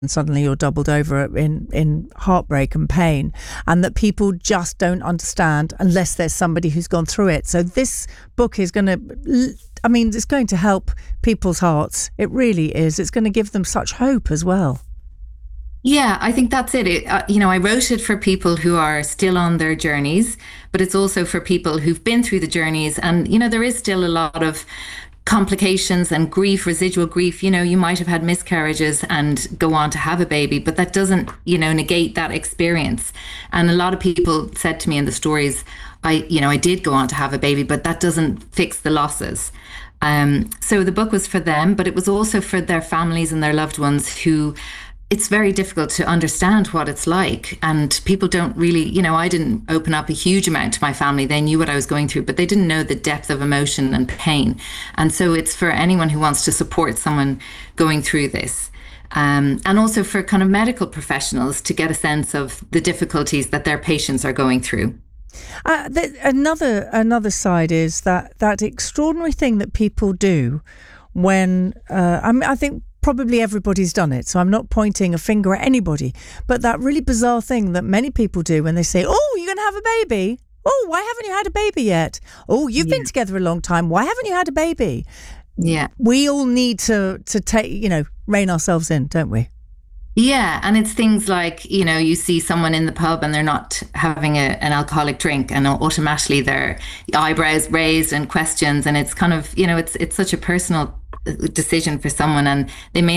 and suddenly you're doubled over in heartbreak and pain, and that people just don't understand unless there's somebody who's gone through it. So this book is going to, it's going to help people's hearts. It really is. It's going to give them such hope as well. Yeah, I think that's it. I wrote it for people who are still on their journeys, but it's also for people who've been through the journeys. And, there is still a lot of complications and grief, residual grief. You might have had miscarriages and go on to have a baby, but that doesn't, negate that experience. And a lot of people said to me in the stories, I did go on to have a baby, but that doesn't fix the losses. So the book was for them, but it was also for their families and their loved ones who it's very difficult to understand what it's like. And people don't really, I didn't open up a huge amount to my family. They knew what I was going through, but they didn't know the depth of emotion and pain. And so it's for anyone who wants to support someone going through this. And also for kind of medical professionals to get a sense of the difficulties that their patients are going through. Another side is that extraordinary thing that people do when, I think, probably everybody's done it, so I'm not pointing a finger at anybody, but that really bizarre thing that many people do when they say, oh, you're going to have a baby? Oh, why haven't you had a baby yet? Oh, you've been together a long time. Why haven't you had a baby? Yeah. We all need to take, rein ourselves in, don't we? Yeah, and it's things like, you see someone in the pub and they're not having an alcoholic drink, and automatically their eyebrows raised and questions, and it's kind of, it's such a personal decision for someone, and they may